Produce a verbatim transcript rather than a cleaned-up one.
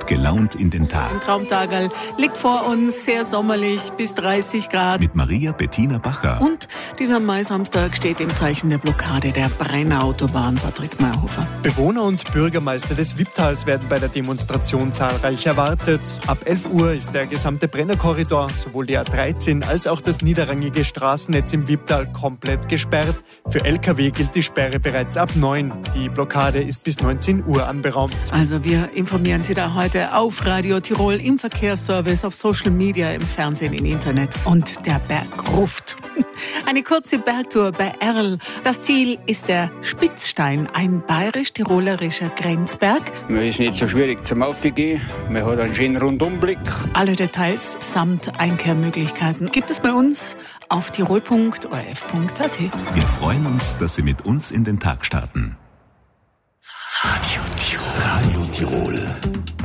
gut gelaunt in den Tag. Ein Traumtagerl liegt vor uns, sehr sommerlich, bis dreißig Grad. Mit Maria Bettina Bacher. Und dieser Mai-Samstag steht im Zeichen der Blockade der Brenner Autobahn, Patrick Mayhofer. Bewohner und Bürgermeister des Wipptals werden bei der Demonstration zahlreich erwartet. Ab elf Uhr ist der gesamte Brennerkorridor, sowohl die A dreizehn als auch das niederrangige Straßennetz im Wipptal komplett gesperrt. Für L K W gilt die Sperre bereits ab neun. Die Blockade ist bis neunzehn Uhr anberaumt. Also wir informieren Sie da heute auf Radio Tirol, im Verkehrsservice, auf Social Media, im Fernsehen, im Internet und der Berg ruft. Eine kurze Bergtour bei Erl. Das Ziel ist der Spitzstein, ein bayerisch-tirolerischer Grenzberg. Es ist nicht so schwierig zum Aufgehen. Man hat einen schönen Rundumblick. Alle Details samt Einkehrmöglichkeiten gibt es bei uns auf tirol punkt o r f punkt a t. Wir freuen uns, dass Sie mit uns in den Tag starten. Radio Tirol. Radio Tirol.